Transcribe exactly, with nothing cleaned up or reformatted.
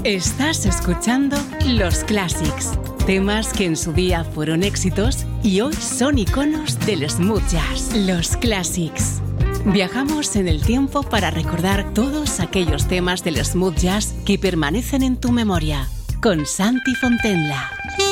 Estás escuchando Los Classics, temas que en su día fueron éxitos y hoy son iconos del smooth jazz. Los Classics. Viajamos en el tiempo para recordar todos aquellos temas del smooth jazz que permanecen en tu memoria. Con Santi Fontenla.